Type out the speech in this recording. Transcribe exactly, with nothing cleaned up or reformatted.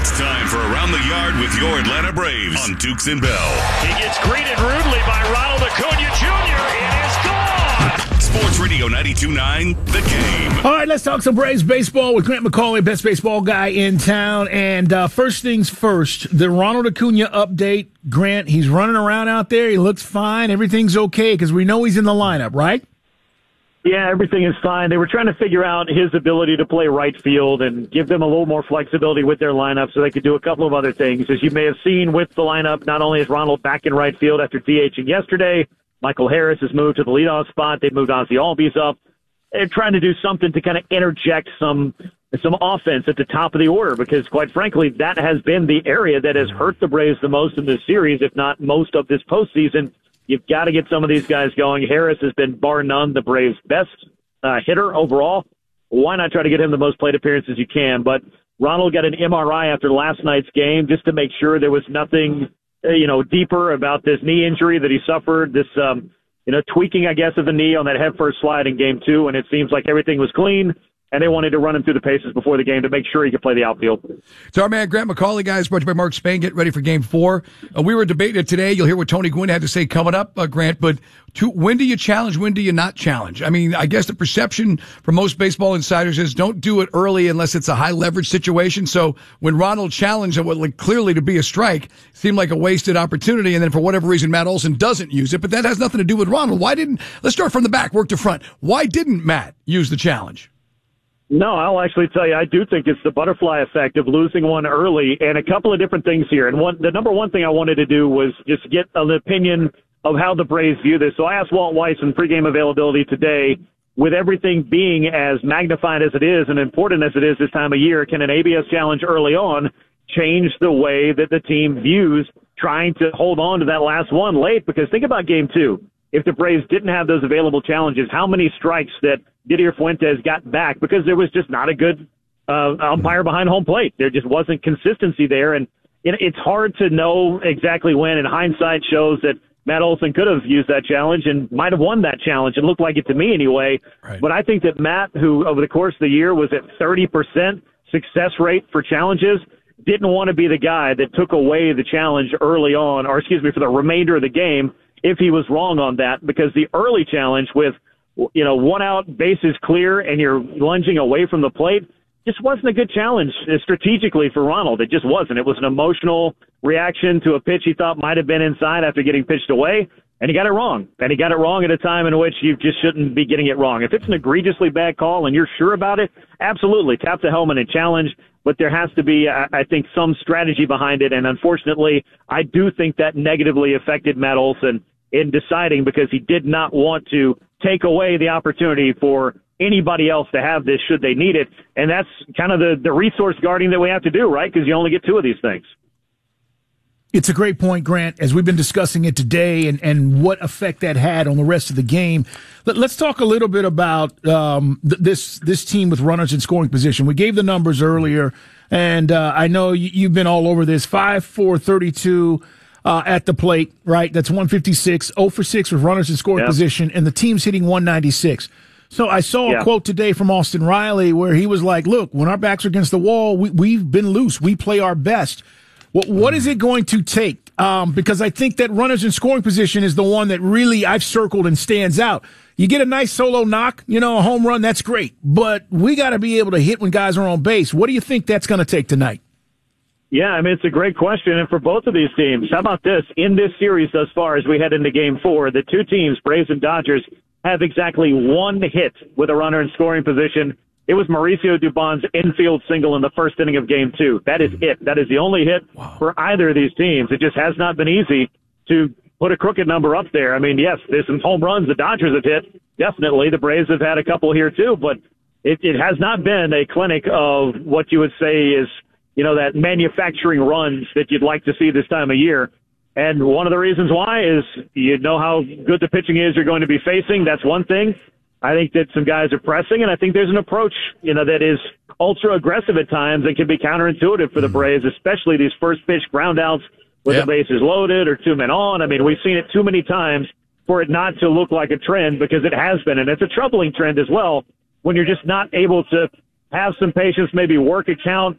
It's time for Around the Yard with your Atlanta Braves on Dukes and Bell. He gets greeted rudely by Ronald Acuna Junior It is gone! Sports Radio ninety-two point nine, The Game. All right, let's talk some Braves baseball with Grant McCauley, best baseball guy in town. And uh, first things first, the Ronald Acuna update. Grant, he's running around out there. He looks fine. Everything's okay because we know he's in the lineup, right? Yeah, everything is fine. They were trying to figure out his ability to play right field and give them a little more flexibility with their lineup so they could do a couple of other things. As you may have seen with the lineup, not only is Ronald back in right field after DHing yesterday, Michael Harris has moved to the leadoff spot. They've moved Ozzie Albies up. They're trying to do something to kind of interject some some offense at the top of the order because, quite frankly, that has been the area that has hurt the Braves the most in this series, if not most of this postseason. You've got to get some of these guys going. Harris has been, bar none, the Braves' best uh, hitter overall. Why not try to get him the most plate appearances you can? But Ronald got an M R I after last night's game just to make sure there was nothing, uh, you know, deeper about this knee injury that he suffered, this, um, you know, tweaking, I guess, of the knee on that head-first slide in game two, and it seems like everything was clean. And they wanted to run him through the paces before the game to make sure he could play the outfield. So our man Grant McCauley, guys, brought to you by Mark Spain. Get ready for Game Four. Uh, we were debating it today. You'll hear what Tony Gwynn had to say coming up, uh, Grant. But to, when do you challenge? When do you not challenge? I mean, I guess the perception for most baseball insiders is don't do it early unless it's a high leverage situation. So when Ronald challenged what looked clearly to be a strike, seemed like a wasted opportunity, and then for whatever reason Matt Olson doesn't use it. But that has nothing to do with Ronald. Why didn't? Let's start from the back, work to front. Why didn't Matt use the challenge? No, I'll actually tell you, I do think it's the butterfly effect of losing one early, and a couple of different things here. And one, the number one thing I wanted to do was just get an opinion of how the Braves view this. So I asked Walt Weiss in pregame availability today, with everything being as magnified as it is and important as it is this time of year, can an A B S challenge early on change the way that the team views trying to hold on to that last one late? Because think about game two. If the Braves didn't have those available challenges, how many strikes that Didier Fuentes got back because there was just not a good uh, umpire behind home plate. There just wasn't consistency there, and it, it's hard to know exactly when. And hindsight shows that Matt Olson could have used that challenge and might have won that challenge. It looked like it to me anyway. Right. But I think that Matt, who over the course of the year was at thirty percent success rate for challenges, didn't want to be the guy that took away the challenge early on, or excuse me, for the remainder of the game if he was wrong on that, because the early challenge with, you know, one out, bases clear, and you're lunging away from the plate, just wasn't a good challenge strategically for Ronald. It just wasn't. It was an emotional reaction to a pitch he thought might have been inside after getting pitched away, and he got it wrong. And he got it wrong at a time in which you just shouldn't be getting it wrong. If it's an egregiously bad call and you're sure about it, absolutely, tap the helmet and challenge. But there has to be, I think, some strategy behind it. And unfortunately, I do think that negatively affected Matt Olson in deciding, because he did not want to take away the opportunity for anybody else to have this should they need it. And that's kind of the, the resource guarding that we have to do, right? Because you only get two of these things. It's a great point, Grant, as we've been discussing it today and, and what effect that had on the rest of the game. Let, let's talk a little bit about um, th- this this team with runners in scoring position. We gave the numbers earlier, and uh, I know you, you've been all over this. five four thirty-two uh, at the plate, right? That's one fifty-six, oh for six with runners in scoring yep. position, and the team's hitting one ninety-six. So I saw yeah. a quote today from Austin Riley where he was like, look, when our backs are against the wall, we, we've been loose. We play our best. What, what is it going to take? Um, because I think that runners in scoring position is the one that really I've circled and stands out. You get a nice solo knock, you know, a home run, that's great. But we got to be able to hit when guys are on base. What do you think that's going to take tonight? Yeah, I mean, it's a great question. And for both of these teams, how about this? In this series thus far, as we head into game four, the two teams, Braves and Dodgers, have exactly one hit with a runner in scoring position. It was Mauricio Dubon's infield single in the first inning of game two. That is it. That is the only hit wow. for either of these teams. It just has not been easy to put a crooked number up there. I mean, yes, there's some home runs the Dodgers have hit. Definitely. The Braves have had a couple here too, but it, it has not been a clinic of what you would say is, you know, that manufacturing runs that you'd like to see this time of year. And one of the reasons why is you know how good the pitching is you're going to be facing. That's one thing. I think that some guys are pressing, and I think there's an approach, you know, that is ultra aggressive at times and can be counterintuitive for the Braves, especially these first pitch ground outs with yep. the bases loaded or two men on. I mean, we've seen it too many times for it not to look like a trend, because it has been, and it's a troubling trend as well when you're just not able to have some patience, maybe work a count,